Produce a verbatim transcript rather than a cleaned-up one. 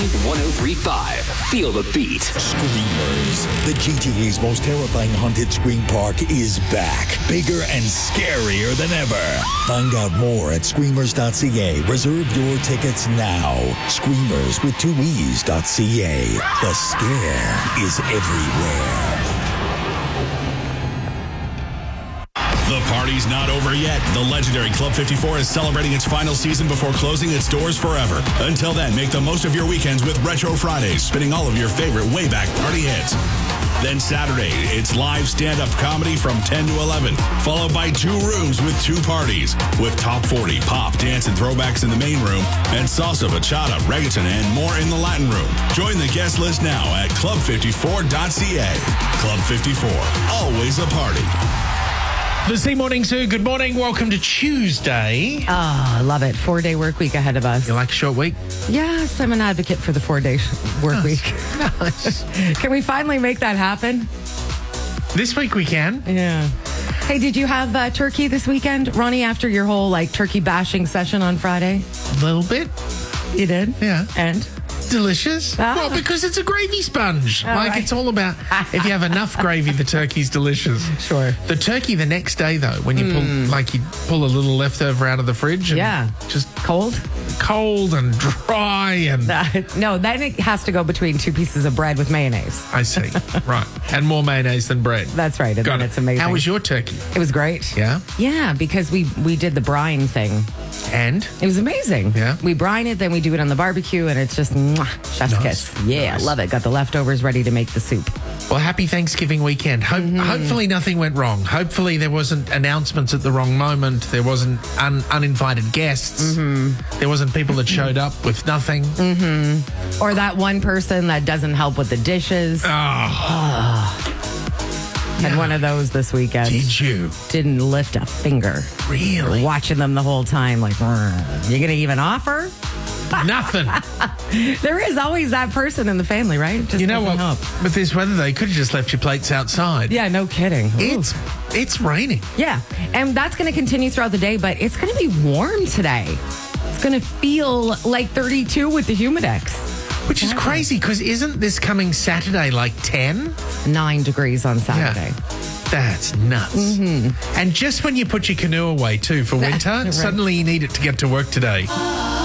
one oh three point five. Feel the beat. Screamers. The G T A's most terrifying haunted scream park is back. Bigger and scarier than ever. Find out more at screamers dot c a. Reserve your tickets now. Screamers with two e's dot c a. The scare is everywhere. The party's not over yet. The legendary Club fifty-four is celebrating its final season before closing its doors forever. Until then, make the most of your weekends with Retro Fridays, spinning all of your favorite way-back party hits. Then Saturday, it's live stand-up comedy from ten to eleven, followed by two rooms with two parties, with top forty, pop, dance, and throwbacks in the main room, and salsa, bachata, reggaeton, and more in the Latin room. Join the guest list now at club fifty-four dot c a. Club fifty-four, always a party. The C Morning Zoo, good morning. Welcome to Tuesday. Oh, I love it. Four-day work week ahead of us. You like a short week? Yes, I'm an advocate for the four-day work Nice. week. Nice. Can we finally make that happen? This week we can. Yeah. Hey, did you have uh, turkey this weekend, Ronnie, after your whole, like, turkey bashing session on Friday? A little bit. You did? Yeah. And? Delicious. Ah. Well, because it's a gravy sponge. All like, right. it's all about, if you have enough gravy, the turkey's delicious. Sure. The turkey the next day, though, when you pull, like, you pull a little leftover out of the fridge. And Yeah. Just Cold? cold and dry and... Uh, no, then it has to go between two pieces of bread with mayonnaise. I see. Right. And more mayonnaise than bread. That's right. And Got then it. it's amazing. How was your turkey? It was great. Yeah? Yeah, because we, we did the brine thing. And? It was amazing. Yeah? We brine it, then we do it on the barbecue, and it's just mwah, chef's Nice. kiss. Yeah, Nice. love it. Got the leftovers ready to make the soup. Well, happy Thanksgiving weekend. Ho- Hopefully nothing went wrong. Hopefully there wasn't announcements at the wrong moment. There wasn't un- uninvited guests. There wasn't people that showed up with nothing. Or that one person that doesn't help with the dishes. Oh, Had one of those this weekend. did you? Didn't lift a finger. Really? Watching them the whole time, like, "Rrr, you gonna even offer?" Nothing. There is always that person in the family, right? Just You know doesn't what? help. With this weather, they could have just left your plates outside. Yeah, no kidding. Ooh. It's it's raining. Yeah, and that's going to continue throughout the day, but it's going to be warm today. It's going to feel like thirty-two with the Humidex. Which is crazy because isn't this coming Saturday like ten? Nine degrees on Saturday. That's nuts. And just when you put your canoe away too for winter, Right. suddenly you need it to get to work today.